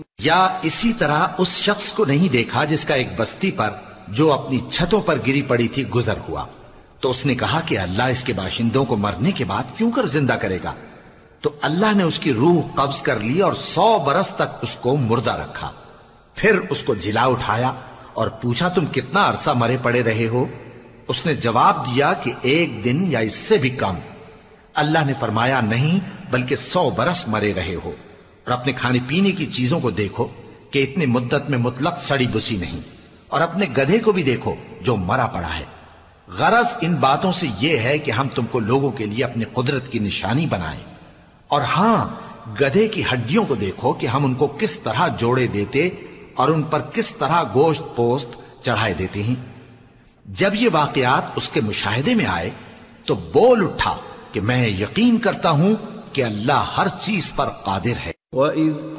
या इसी तरह उस शख्स को नहीं देखा जिसका एक बस्ती पर जो अपनी छतों पर गिरी पड़ी थी गुजर हुआ, तो उसने कहा कि अल्लाह इसके बाशिंदों को मरने के बाद क्यों कर जिंदा करेगा। तो अल्लाह ने उसकी रूह कब्ज कर ली और 100 बरस तक उसको मुर्दा रखा। फिर उसको जिला उठाया और पूछा, तुम कितना अरसा मरे पड़े रहे हो? उसने जवाब दिया कि 1 दिन या इससे भी कम। अल्लाह ने फरमाया, नहीं बल्कि 100 बरस मरे रहे हो। और अपने खाने पीने की चीजों को देखो कि इतनी मुद्दत में मुतलक सड़ी बुसी नहीं, और अपने गधे को भी देखो जो मरा पड़ा है। गरज इन बातों से यह है कि हम तुमको लोगों के लिए अपनी कुदरत की निशानी बनाएं। और हां, गधे की हड्डियों को देखो कि हम उनको किस तरह जोड़े देते और उन पर किस तरह गोश्त पोस्त चढ़ाए देते हैं। जब ये वाकयात उसके मुशाहिदे में आए तो बोल उठा कि मैं यकीन करता हूं कि अल्लाह हर चीज पर कादिर है।